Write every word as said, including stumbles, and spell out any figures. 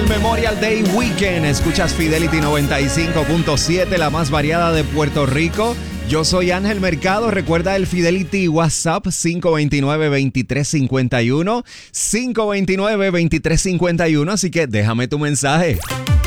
Memorial Day Weekend. Escuchas Fidelity noventa y cinco punto siete, la más variada de Puerto Rico. Yo soy Ángel Mercado. Recuerda el Fidelity WhatsApp cinco dos nueve, dos tres cinco uno. cinco dos nueve, dos tres cinco uno. Así que déjame tu mensaje.